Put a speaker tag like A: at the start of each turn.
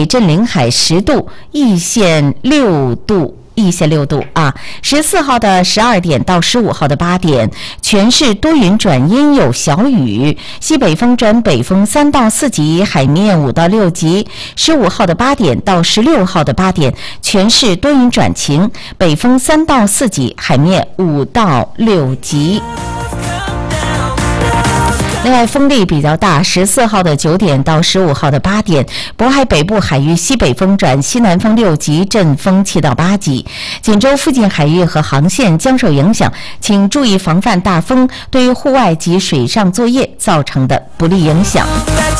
A: 镇临海10度，易县6度。啊，14号的12点到15号的8点，全市多云转阴有小雨，西北风转北风3到4级，海面5到6级。15号的8点到16号的8点，全市多云转晴，北风3到4级，海面5到6级。另外，风力比较大，14号的9点到15号的8点，渤海北部海域西北风转西南风6级，阵风7到8级。锦州附近海域和航线将受影响，请注意防范大风对于户外及水上作业造成的不利影响。